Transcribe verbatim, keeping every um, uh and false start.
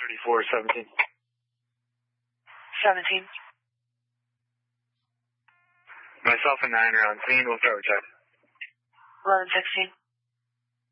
thirty-four seventeen. seventeen. Myself and nine are on scene. We'll start with check. eleven sixteen.